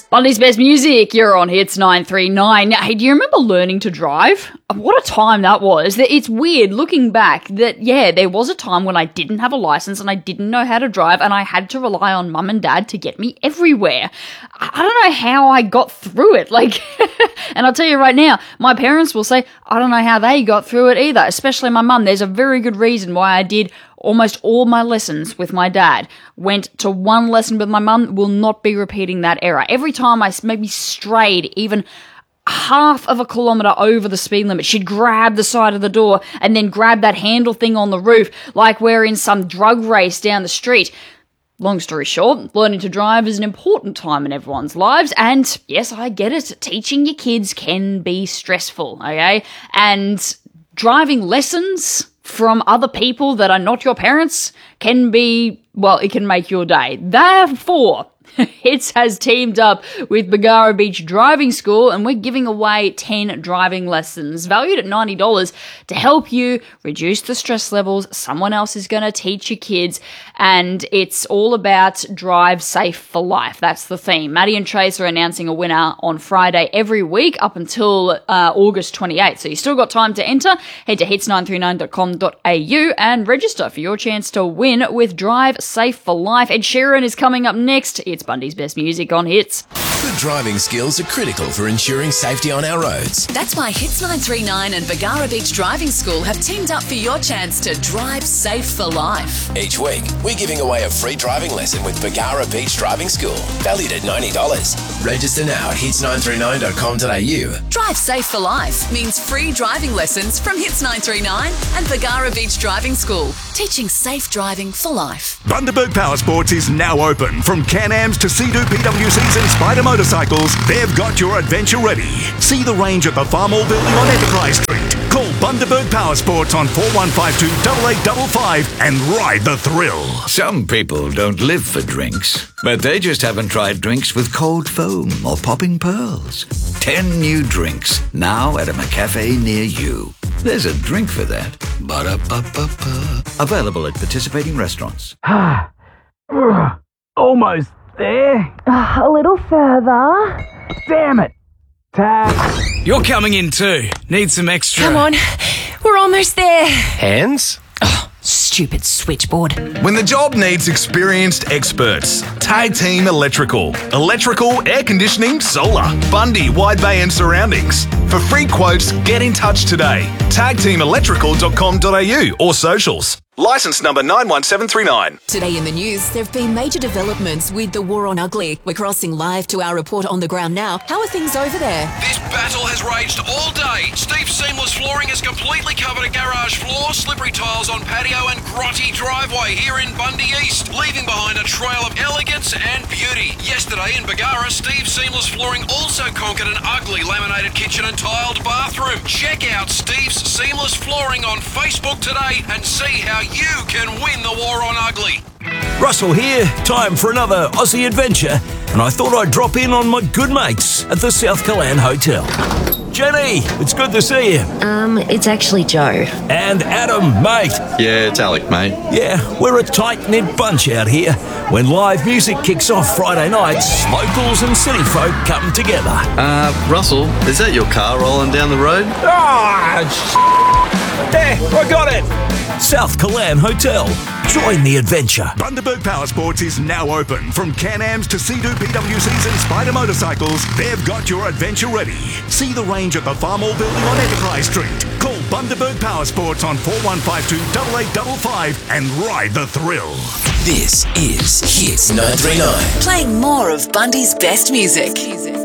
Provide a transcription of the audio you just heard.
Bundy's Best Music, you're on Hits 939. Now, hey, do you remember learning to drive? What a time that was. It's weird looking back that, yeah, there was a time when I didn't have a license and I didn't know how to drive and I had to rely on mum and dad to get me everywhere. I don't know how I got through it. And I'll tell you right now, my parents will say, I don't know how they got through it either, especially my mum. There's a very good reason why I did almost all my lessons with my dad. Went to one lesson with my mum, will not be repeating that error. Every time I maybe strayed even half of a kilometre over the speed limit, she'd grab the side of the door and then grab that handle thing on the roof like we're in some drug race down the street. Long story short, learning to drive is an important time in everyone's lives, and yes, I get it, teaching your kids can be stressful, okay? And driving lessons from other people that are not your parents can be, well, it can make your day. Therefore, Hits has teamed up with Bargara Beach Driving School, and we're giving away 10 driving lessons valued at $90 to help you reduce the stress levels someone else is going to teach your kids. And it's all about drive safe for life. That's the theme. Maddie and Trace are announcing a winner on Friday every week up until August 28th. So you still got time to enter. Head to hits939.com.au and register for your chance to win with Drive Safe for Life. Ed Sheeran is coming up next. It's Bundy's Best Music on Hits. Good driving skills are critical for ensuring safety on our roads. That's why Hits 939 and Bargara Beach Driving School have teamed up for your chance to drive safe for life. Each week, we're giving away a free driving lesson with Bargara Beach Driving School, valued at $90. Register now at hits939.com.au. Drive safe for life means free driving lessons from Hits 939 and Bargara Beach Driving School, teaching safe driving for life. Bundaberg Power Sports is now open. From Can-Ams to Sea-Doo PWCs and Spider motorcycles, they've got your adventure ready. See the range at the Farmall Building on Enterprise Street. Call Bundaberg Power Sports on 4152 8855 and ride the thrill. Some people don't live for drinks, but they just haven't tried drinks with cold foam or popping pearls. 10 new drinks now at a McCafe near you. There's a drink for that. Ba-da-ba-ba-ba. Available at participating restaurants. Almost there. A little further. Damn it. Tag. You're coming in too. Need some extra. Come on. We're almost there. Hands? Stupid switchboard. When the job needs experienced experts, Tag Team Electrical. Electrical, air conditioning, solar, Bundy, Wide Bay and surroundings. For free quotes, get in touch today. tagteamelectrical.com.au or socials. Licence number 91739. Today in the news, there have been major developments with the war on ugly. We're crossing live to our report on the ground now. How are things over there? This battle has raged all day. Steve's Seamless Flooring has completely covered a garage floor, slippery tiles on patio and grotty driveway here in Bundy East, leaving behind a trail of elegance and beauty. Yesterday in Bargara, Steve's Seamless Flooring also conquered an ugly laminated kitchen and tiled bathroom. Check out Steve's Seamless Flooring on Facebook today and see how you can win the war on ugly. Russell here, time for another Aussie adventure, and I thought I'd drop in on my good mates at the South Callan Hotel. Jenny, it's good to see you. It's actually Joe. And Adam, mate. Yeah, it's Alec, mate. Yeah, we're a tight-knit bunch out here. When live music kicks off Friday nights, locals and city folk come together. Russell, is that your car rolling down the road? There, I got it. South Callan Hotel. Join the adventure. Bundaberg Power Sports is now open. From Can-Ams to Sea-Doo PWCs and Spider motorcycles, they've got your adventure ready. See the range at the Farmall Building on Enterprise Street. Call Bundaberg Power Sports on 4152 8855 and ride the thrill. This is Hits 939. Playing more of Bundy's best music.